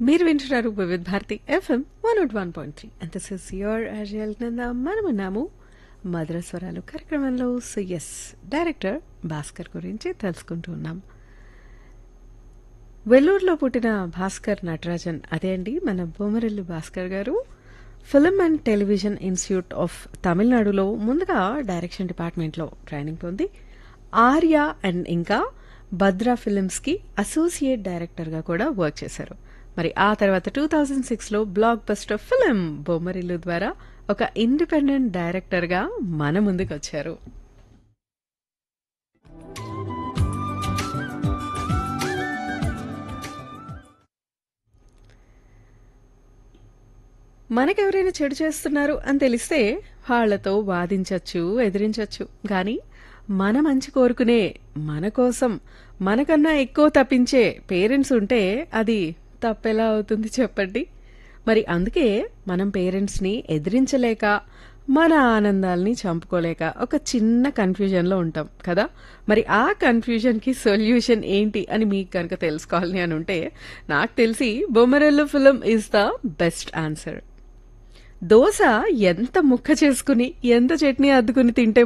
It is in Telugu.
మీరు వింటున్నారు వివిధ Bharati FM 101.3 and this is your అజయల్ నంద. మనమున్నాము మధుర స్వరాలు కార్యక్రమంలో. సో ఎస్, డైరెక్టర్ భాస్కర్ గురించి తెలుసుకుంటూ ఉన్నాం. వెల్లూరులో పుట్టిన భాస్కర్ నటరాజన్, అదే అండి మన బొమ్మరిల్లు భాస్కర్ గారు. Film and television institute of తమిళనాడులో ముందుగా డైరెక్షన్ డిపార్ట్మెంట్లో ట్రైనింగ్ పొంది ఆర్య అండ్ ఇంకా భద్రా ఫిల్మ్స్కి అసోసియేట్ డైరెక్టర్గా కూడా వర్క్ చేశారు. మరి ఆ తర్వాత 2006లో బ్లాక్ బస్టర్ ఫిలిం బొమ్మరిల్లు ద్వారా ఒక ఇండిపెండెంట్ డైరెక్టర్గా మన ముందుకు వచ్చారు. మనకెవరైనా చెడు చేస్తున్నారు అని తెలిస్తే వాళ్లతో వాదించవచ్చు, ఎదిరించవచ్చు. కానీ మన మంచి కోరుకునే, మన కోసం మనకన్నా ఎక్కువ తప్పించే పేరెంట్స్ ఉంటే అది తప్పెలా అవుతుంది చెప్పండి. మరి అందుకే మనం పేరెంట్స్ని ఎదిరించలేక, మన ఆనందాల్ని చంపుకోలేక ఒక చిన్న కన్ఫ్యూజన్లో ఉంటాం కదా. మరి ఆ కన్ఫ్యూజన్కి సొల్యూషన్ ఏంటి అని మీకు కనుక తెలుసుకోవాలని అని ఉంటే నాకు తెలిసి Bommarillu film is the best answer. Dosa ఎంత ముక్క చేసుకుని ఎంత చట్నీ అద్దుకుని తింటే